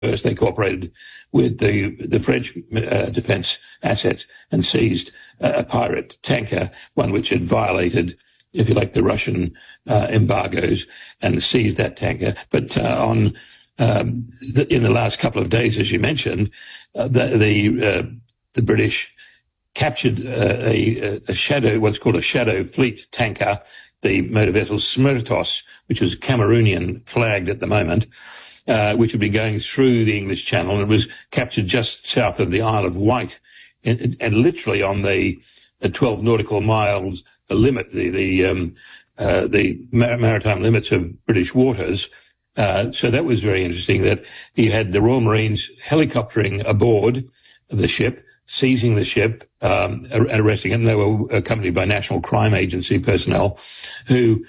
First, they cooperated with the French defence assets and seized a pirate tanker, one which had violated, if you like, the Russian embargoes, and seized that tanker. But in the last couple of days, as you mentioned, the British captured what's called a shadow fleet tanker, the motor vessel Smirtos, which was Cameroonian flagged at the moment, which had been going through the English Channel, and it was captured just south of the Isle of Wight, and literally on the 12 nautical miles limit, the maritime limits of British waters. So that was very interesting, that you had the Royal Marines helicoptering aboard the ship, seizing the ship, arresting it, and they were accompanied by National Crime Agency personnel who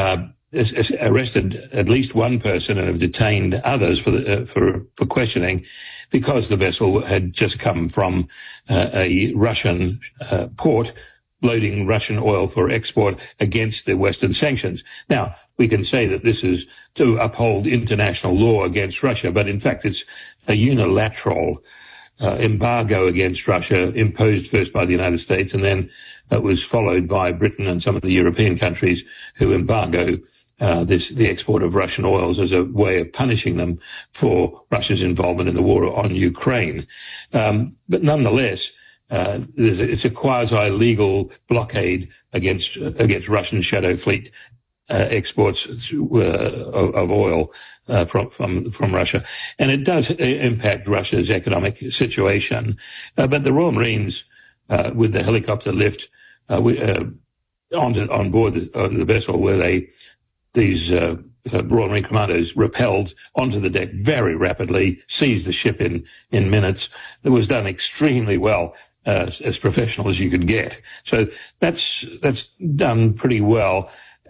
arrested at least one person and have detained others for questioning, because the vessel had just come from a Russian port loading Russian oil for export against the Western sanctions. Now, we can say that this is to uphold international law against Russia, but in fact it's a unilateral embargo against Russia, imposed first by the United States, and then it was followed by Britain and some of the European countries who embargo the export of Russian oils as a way of punishing them for Russia's involvement in the war on Ukraine. But nonetheless, it's a quasi-legal blockade against Russian shadow fleet exports of oil from Russia, and it does impact Russia's economic situation. But the Royal Marines, with the helicopter lift on board the vessel, where these Royal Marine commandos rappelled onto the deck very rapidly, seized the ship in minutes. It was done extremely well, as professional as you could get. So that's done pretty well.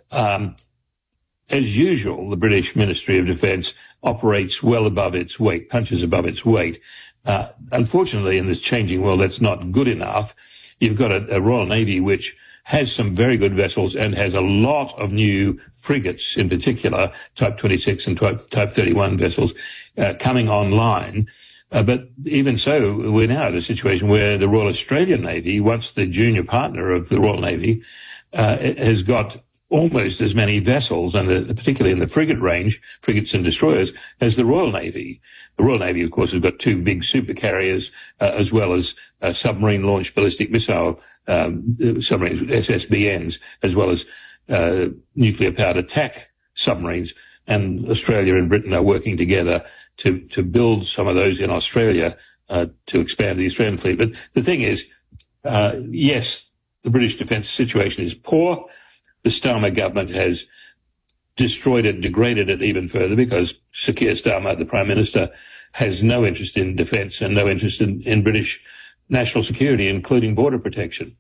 As usual, the British Ministry of Defence operates well above its weight, punches above its weight. Unfortunately, in this changing world, that's not good enough. You've got a Royal Navy which has some very good vessels and has a lot of new frigates, in particular, Type 26 and Type 31 vessels, coming online. But even so, we're now at a situation where the Royal Australian Navy, once the junior partner of the Royal Navy, has got almost as many vessels, and particularly in the frigate range, frigates and destroyers, as the Royal Navy. The Royal Navy, of course, has got two big supercarriers, as well as submarine-launched ballistic missile submarines, SSBNs, as well as nuclear-powered attack submarines. And Australia and Britain are working together to build some of those in Australia to expand the Australian fleet. But the thing is, yes, the British defence situation is poor. The Starmer government has destroyed it, degraded it even further, because Sir Keir Starmer, the Prime Minister, has no interest in defence and no interest in British national security, including border protection.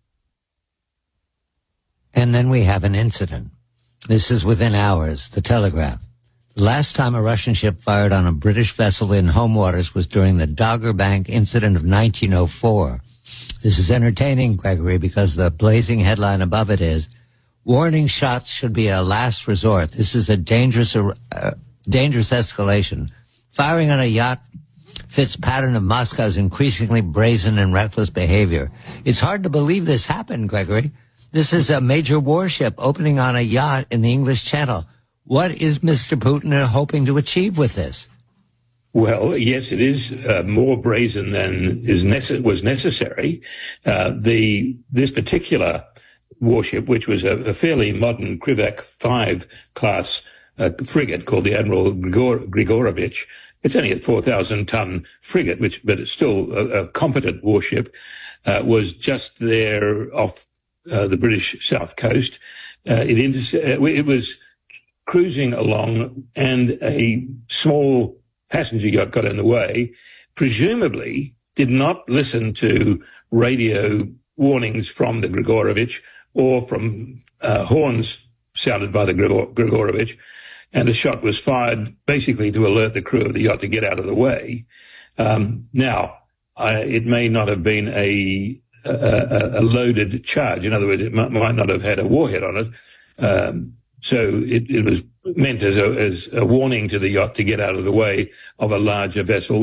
And then we have an incident. This is within hours, the Telegraph. The last time a Russian ship fired on a British vessel in home waters was during the Dogger Bank incident of 1904. This is entertaining, Gregory, because the blazing headline above it is, "Warning shots should be a last resort. This is a dangerous escalation. Firing on a yacht fits pattern of Moscow's increasingly brazen and reckless behavior." It's hard to believe this happened, Gregory. This is a major warship opening on a yacht in the English Channel. What is Mr. Putin hoping to achieve with this? Well, yes, it is more brazen than was necessary. This particular warship, which was a fairly modern Krivak 5 class frigate called the Admiral Grigorovich. It's only a 4,000-ton frigate, but it's still a competent warship, was just there off the British south coast. It was cruising along, and a small passenger yacht got in the way, presumably did not listen to radio warnings from the Grigorovich or from horns sounded by the Grigorovich, and a shot was fired basically to alert the crew of the yacht to get out of the way. Now, it may not have been a loaded charge. In other words, it might not have had a warhead on it. So it was meant as a warning to the yacht to get out of the way of a larger vessel,